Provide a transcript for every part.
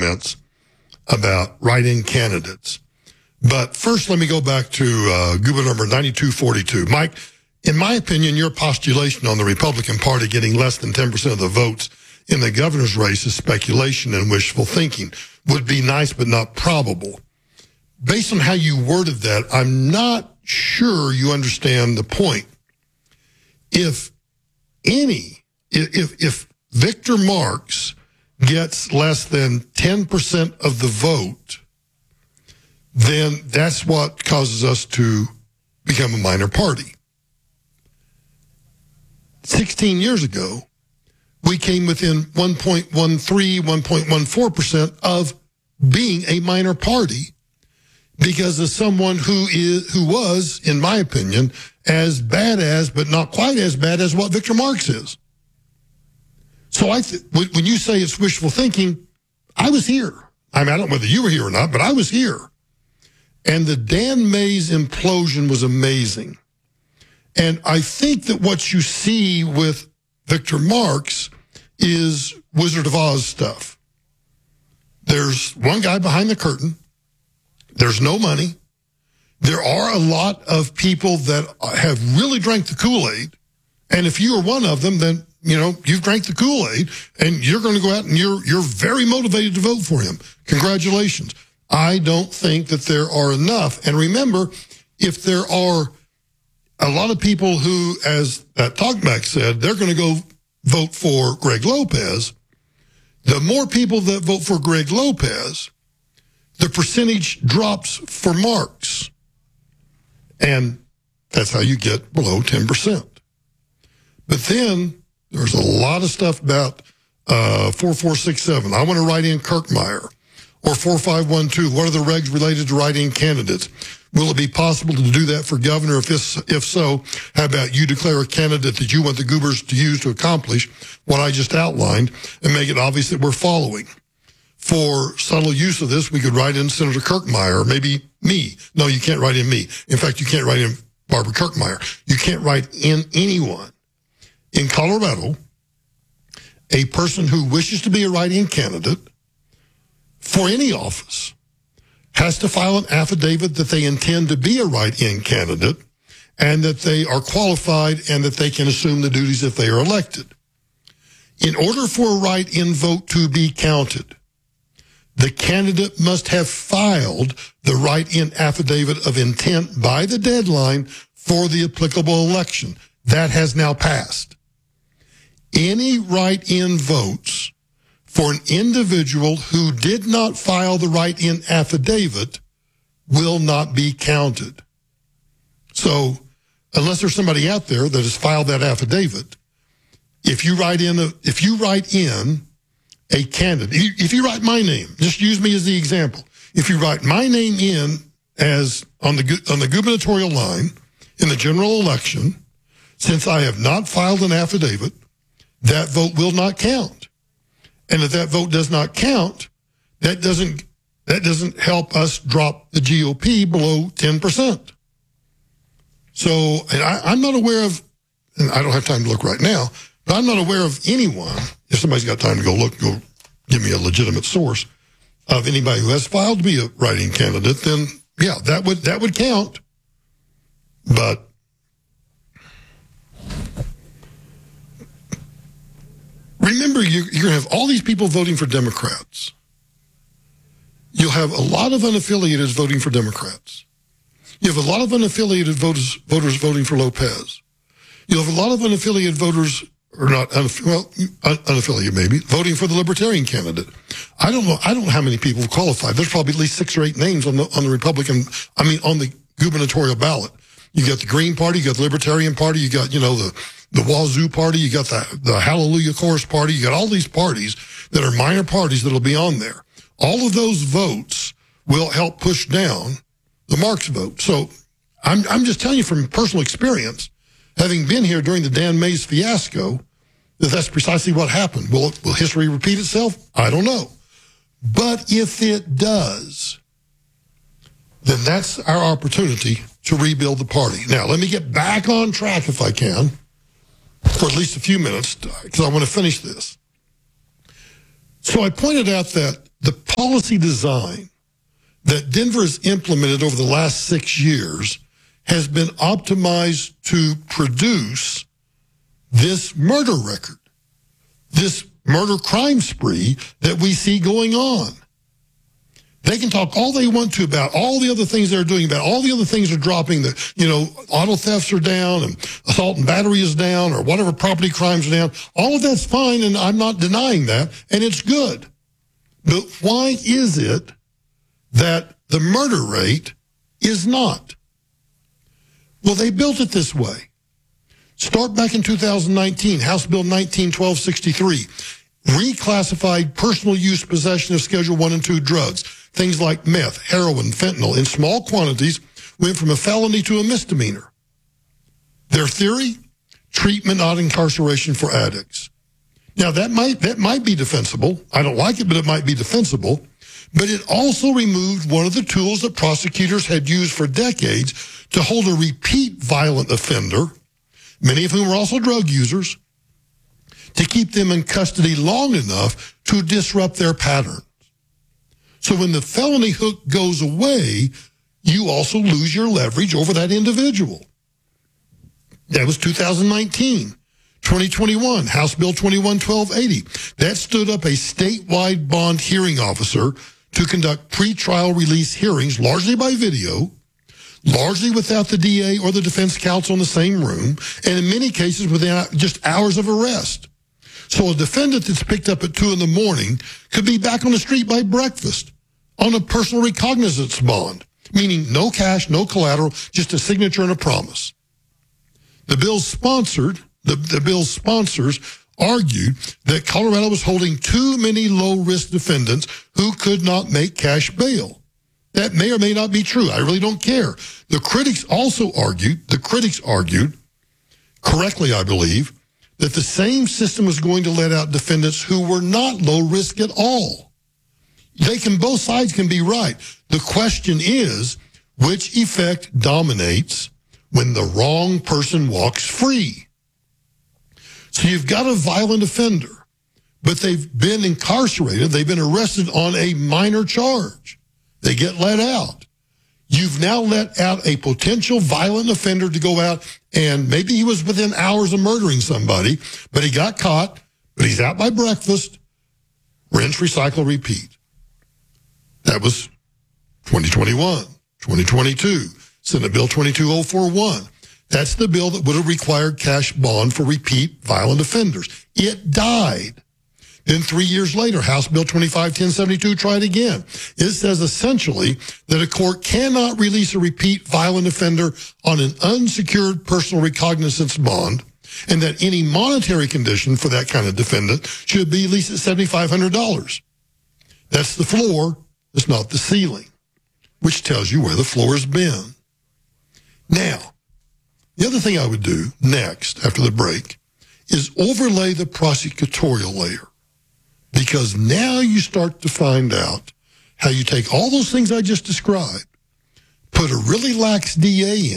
comments about write-in candidates. But first, let me go back to Gubernator number 9242. Mike, in my opinion, your postulation on the Republican Party getting less than 10% of the votes in the governor's race is speculation and wishful thinking. Would be nice, but not probable. Based on how you worded that, I'm not sure you understand the point. If Victor Marx gets less than 10% of the vote, then that's what causes us to become a minor party. 16 years ago, we came within 1.13, 1.14% of being a minor party because of someone who was, in my opinion, as bad as, but not quite as bad as what Victor Marx is. So when you say it's wishful thinking, I was here. I mean, I don't know whether you were here or not, but I was here. And the Dan Mays implosion was amazing. And I think that what you see with Victor Marx is Wizard of Oz stuff. There's one guy behind the curtain. There's no money. There are a lot of people that have really drank the Kool-Aid. And if you are one of them, then, you've drank the Kool-Aid and you're going to go out and you're very motivated to vote for him. Congratulations. I don't think that there are enough. And remember, if there are a lot of people who, as that talkback said, they're going to go vote for Greg Lopez, the more people that vote for Greg Lopez, the percentage drops for Marx. And that's how you get below 10%. But then there's a lot of stuff about 4467. I want to write in Kirkmeyer. Or 4512. What are the regs related to write-in candidates? Will it be possible to do that for governor? If so, how about you declare a candidate that you want the goobers to use to accomplish what I just outlined and make it obvious that we're following? For subtle use of this, we could write in Senator Kirkmeyer, or maybe me. No, you can't write in me. In fact, you can't write in Barbara Kirkmeyer. You can't write in anyone. In Colorado, a person who wishes to be a write-in candidate for any office has to file an affidavit that they intend to be a write-in candidate and that they are qualified and that they can assume the duties if they are elected. In order for a write-in vote to be counted, the candidate must have filed the write-in affidavit of intent by the deadline for the applicable election. That has now passed. Any write-in votes for an individual who did not file the write-in affidavit will not be counted. So, unless there's somebody out there that has filed that affidavit, if you write in a candidate, if you write my name, just use me as the example. If you write my name in as on the gubernatorial line in the general election, since I have not filed an affidavit, that vote will not count. And if that vote does not count, that doesn't help us drop the GOP below 10%. So, and I'm not aware of, and I don't have time to look right now, but I'm not aware of anyone, if somebody's got time to go give me a legitimate source, of anybody who has filed to be a write-in candidate, then yeah, that would count. But remember, you're going to have all these people voting for Democrats. You'll have a lot of unaffiliated voting for Democrats. You have a lot of unaffiliated voters voting for Lopez. You'll have a lot of unaffiliated voters, or not, unaffiliated maybe, voting for the Libertarian candidate. I don't know how many people have qualified. There's probably at least 6 or 8 names on the Republican, on the gubernatorial ballot. You got the Green Party, you got the Libertarian Party, you got, the Wazoo Party, you got the Hallelujah Chorus Party, you got all these parties that are minor parties that'll be on there. All of those votes will help push down the Marx vote. So I'm just telling you from personal experience, having been here during the Dan Mays fiasco, that's precisely what happened. Will history repeat itself? I don't know. But if it does, then that's our opportunity to rebuild the party. Now, let me get back on track if I can, for at least a few minutes, because I want to finish this. So I pointed out that The policy design that Denver has implemented over the last 6 years has been optimized to produce this murder record, this murder crime spree that we see going on. They can talk all they want to about all the other things they're doing, about all the other things are dropping, auto thefts are down and assault and battery is down or whatever property crimes are down. All of that's fine, and I'm not denying that, and it's good. But why is it that the murder rate is not? Well, they built it this way. Start back in 2019, House Bill 19-1263 reclassified personal use possession of Schedule 1 and 2 drugs. Things like meth, heroin, fentanyl in small quantities went from a felony to a misdemeanor. Their theory? Treatment, not incarceration for addicts. Now, that might be defensible. I don't like it, but it might be defensible. But it also removed one of the tools that prosecutors had used for decades to hold a repeat violent offender, many of whom were also drug users, to keep them in custody long enough to disrupt their patterns. So when the felony hook goes away, you also lose your leverage over that individual. That was 2019. 2021, House Bill 21-1280. That stood up a statewide bond hearing officer to conduct pretrial release hearings, largely by video, largely without the DA or the defense counsel in the same room, and in many cases within just hours of arrest. So a defendant that's picked up at 2 a.m. could be back on the street by breakfast on a personal recognizance bond, meaning no cash, no collateral, just a signature and a promise. The bill's sponsors argued that Colorado was holding too many low-risk defendants who could not make cash bail. That may or may not be true. I really don't care. The critics argued, correctly I believe, that the same system was going to let out defendants who were not low risk at all. Both sides can be right. The question is, which effect dominates when the wrong person walks free? So you've got a violent offender, but they've been incarcerated. They've been arrested on a minor charge. They get let out. You've now let out a potential violent offender to go out, and maybe he was within hours of murdering somebody, but he got caught, but he's out by breakfast. Rinse, recycle, repeat. That was 2021, 2022, Senate Bill 22041. That's the bill that would have required cash bond for repeat violent offenders. It died. Then 3 years later, House Bill 25-1072 tried again. It says essentially that a court cannot release a repeat violent offender on an unsecured personal recognizance bond, and that any monetary condition for that kind of defendant should be at least at $7,500. That's the floor. It's not the ceiling, which tells you where the floor has been. Now, the other thing I would do next, after the break, is overlay the prosecutorial layer. Because now you start to find out how you take all those things I just described, put a really lax DA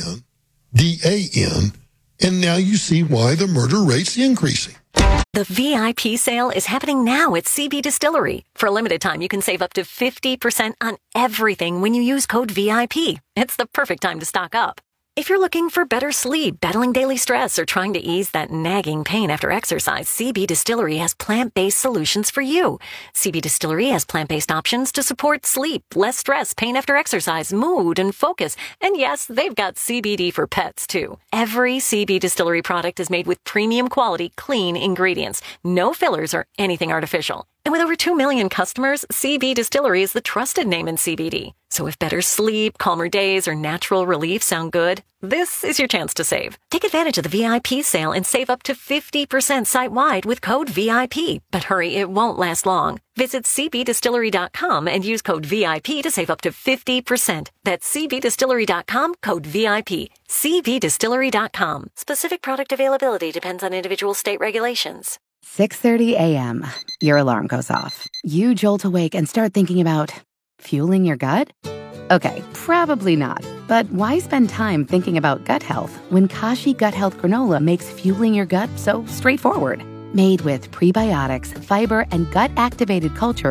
in, and now you see why the murder rate's increasing. The VIP sale is happening now at CB Distillery. For a limited time, you can save up to 50% on everything when you use code VIP. It's the perfect time to stock up. If you're looking for better sleep, battling daily stress, or trying to ease that nagging pain after exercise, CB Distillery has plant-based solutions for you. CB Distillery has plant-based options to support sleep, less stress, pain after exercise, mood, and focus. And yes, they've got CBD for pets, too. Every CB Distillery product is made with premium quality, clean ingredients. No fillers or anything artificial. And with over 2 million customers, CB Distillery is the trusted name in CBD. So if better sleep, calmer days, or natural relief sound good, this is your chance to save. Take advantage of the VIP sale and save up to 50% site-wide with code VIP. But hurry, it won't last long. Visit cbdistillery.com and use code VIP to save up to 50%. That's cbdistillery.com, code VIP. cbdistillery.com. Specific product availability depends on individual state regulations. 6:30 a.m. Your alarm goes off. You jolt awake and start thinking about fueling your gut? Okay, probably not. But why spend time thinking about gut health when Kashi Gut Health Granola makes fueling your gut so straightforward? Made with prebiotics, fiber, and gut-activated cultures,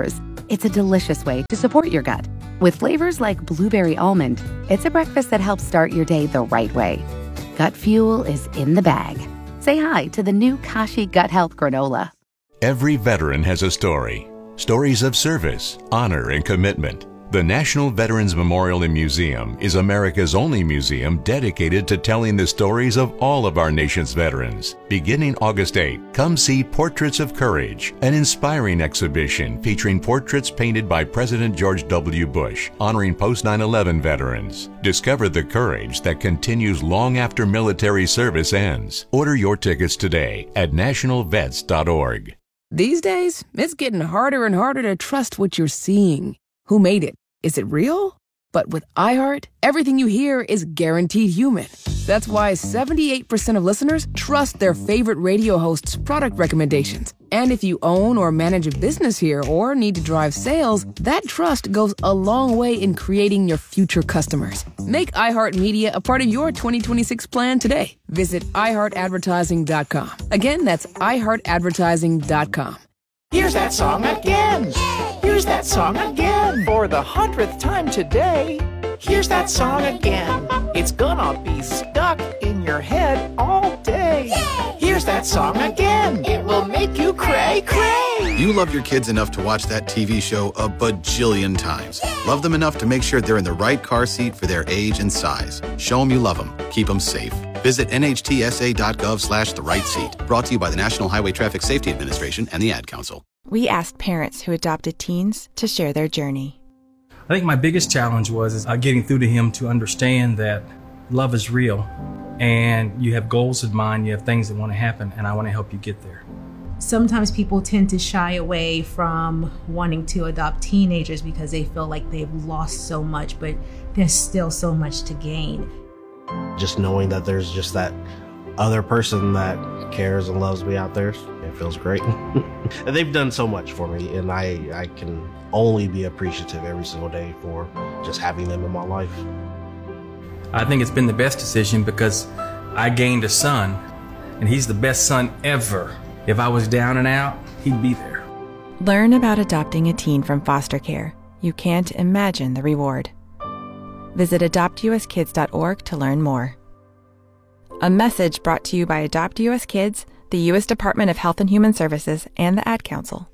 It's a delicious way to support your gut. With flavors like blueberry almond, it's a breakfast that helps start your day the right way. Gut Fuel is in the bag. Say hi to the new Kashi Gut Health Granola. Every veteran has a story. Stories of service, honor, and commitment. The National Veterans Memorial and Museum is America's only museum dedicated to telling the stories of all of our nation's veterans. Beginning August 8, come see Portraits of Courage, an inspiring exhibition featuring portraits painted by President George W. Bush, honoring post-9/11 veterans. Discover the courage that continues long after military service ends. Order your tickets today at nationalvets.org. These days, it's getting harder and harder to trust what you're seeing. Who made it? Is it real? But with iHeart, everything you hear is guaranteed human. That's why 78% of listeners trust their favorite radio hosts' product recommendations. And if you own or manage a business here or need to drive sales, that trust goes a long way in creating your future customers. Make iHeartMedia a part of your 2026 plan today. Visit iHeartAdvertising.com. Again, that's iHeartAdvertising.com. Here's that song again. Here's that song again. For the 100th time today. Here's that song again. It's gonna be stuck in your head all day. Here's that song again. It will make you cray, cray. You love your kids enough to watch that TV show a bajillion times. Love them enough to make sure they're in the right car seat for their age and size. Show them you love them. Keep them safe. Visit nhtsa.gov/the right seat. Brought to you by the National Highway Traffic Safety Administration and the Ad Council. We asked parents who adopted teens to share their journey. I think my biggest challenge was getting through to him to understand that love is real and you have goals in mind, you have things that want to happen, and I want to help you get there. Sometimes people tend to shy away from wanting to adopt teenagers because they feel like they've lost so much, but there's still so much to gain. Just knowing that there's just that other person that cares and loves me out there, it feels great. And they've done so much for me, and I can only be appreciative every single day for just having them in my life. I think it's been the best decision because I gained a son, and he's the best son ever. If I was down and out, he'd be there. Learn about adopting a teen from foster care. You can't imagine the reward. Visit adoptuskids.org to learn more. A message brought to you by Adopt US Kids, the U.S. Department of Health and Human Services, and the Ad Council.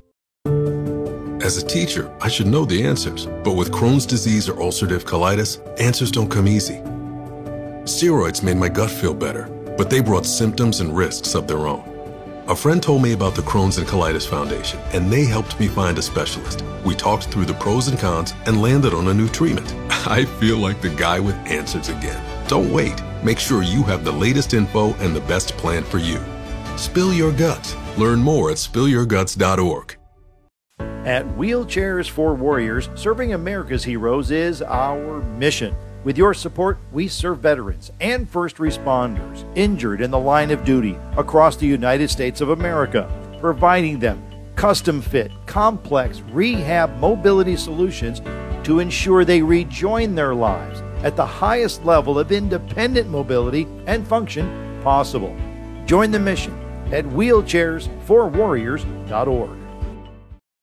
As a teacher, I should know the answers, but with Crohn's disease or ulcerative colitis, answers don't come easy. Steroids made my gut feel better, but they brought symptoms and risks of their own. A friend told me about the Crohn's and Colitis Foundation, and they helped me find a specialist. We talked through the pros and cons and landed on a new treatment. I feel like the guy with answers again. Don't wait. Make sure you have the latest info and the best plan for you. Spill Your Guts. Learn more at spillyourguts.org. At Wheelchairs for Warriors, serving America's heroes is our mission. With your support, we serve veterans and first responders injured in the line of duty across the United States of America, providing them custom-fit, complex rehab mobility solutions to ensure they rejoin their lives at the highest level of independent mobility and function possible. Join the mission at wheelchairsforwarriors.org.